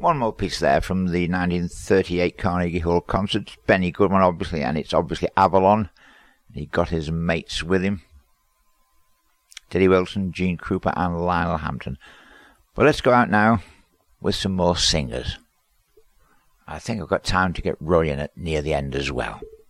One more piece there from the 1938 Carnegie Hall concert. Benny Goodman, obviously, and it's obviously Avalon. He got his mates with him. Teddy Wilson, Gene Krupa and Lionel Hampton. But let's go out now with some more singers. I think I've got time to get Roy in it near the end as well.